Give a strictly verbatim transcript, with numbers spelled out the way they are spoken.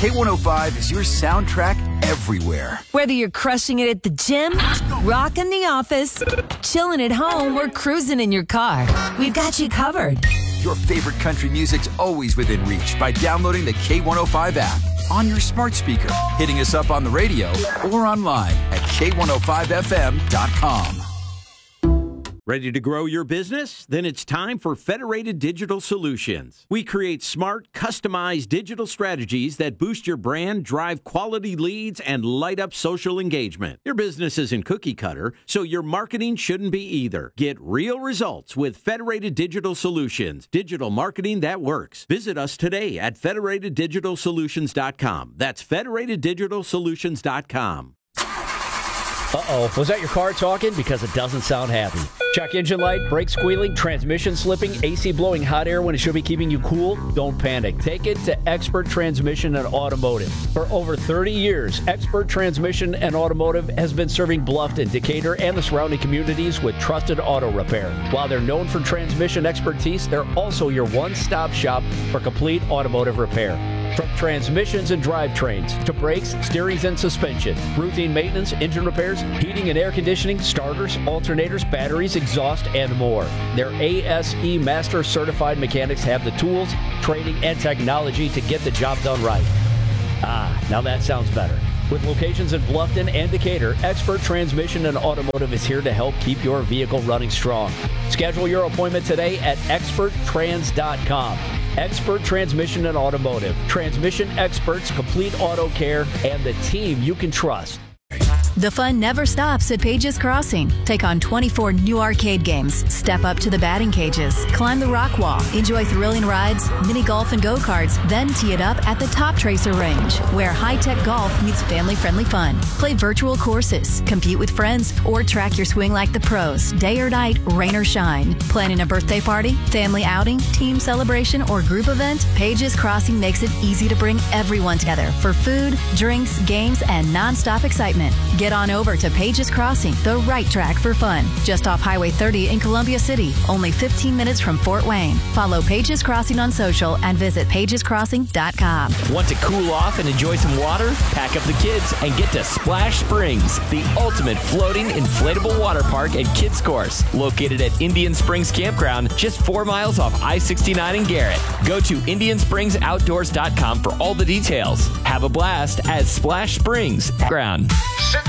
K one oh five is your soundtrack everywhere. Whether you're crushing it at the gym, rocking the office, chilling at home, or cruising in your car, we've got you covered. Your favorite country music's always within reach by downloading the K one oh five app on your smart speaker, hitting us up on the radio, or online at K one oh five F M dot com. Ready to grow your business? Then it's time for Federated Digital Solutions. We create smart, customized digital strategies that boost your brand, drive quality leads, and light up social engagement. Your business isn't cookie cutter, so your marketing shouldn't be either. Get real results with Federated Digital Solutions, digital marketing that works. Visit us today at Federated Digital Solutions dot com. That's Federated Digital Solutions dot com. Uh-oh, was that your car talking? Because it doesn't sound happy. Check engine light, brake squealing, transmission slipping, A C blowing hot air when it should be keeping you cool? Don't panic. Take it to Expert Transmission and Automotive. For over thirty years, Expert Transmission and Automotive has been serving Bluffton, Decatur, and the surrounding communities with trusted auto repair. While they're known for transmission expertise, they're also your one-stop shop for complete automotive repair. From transmissions and drivetrains to brakes, steerings, and suspension, routine maintenance, engine repairs, heating and air conditioning, starters, alternators, batteries, exhaust, and more. Their A S E Master Certified mechanics have the tools, training, and technology to get the job done right. Ah, now that sounds better. With locations in Bluffton and Decatur, Expert Transmission and Automotive is here to help keep your vehicle running strong. Schedule your appointment today at expert trans dot com. Expert Transmission and Automotive. Transmission experts, complete auto care, and the team you can trust. The fun never stops at Pages Crossing. Take on twenty-four new arcade games, step up to the batting cages, climb the rock wall, enjoy thrilling rides, mini golf and go-karts, then tee it up at the Top Tracer range, where high-tech golf meets family-friendly fun. Play virtual courses, compete with friends, or track your swing like the pros, day or night, rain or shine. Planning a birthday party, family outing, team celebration, or group event? Pages Crossing makes it easy to bring everyone together for food, drinks, games, and non-stop excitement. Get on over to Pages Crossing, the right track for fun. Just off Highway thirty in Columbia City, only fifteen minutes from Fort Wayne. Follow Pages Crossing on social and visit pages crossing dot com. Want to cool off and enjoy some water? Pack up the kids and get to Splash Springs, the ultimate floating inflatable water park and kids course. Located at Indian Springs Campground, just four miles off I sixty-nine in Garrett. Go to indian springs outdoors dot com for all the details. Have a blast at Splash Springs Ground.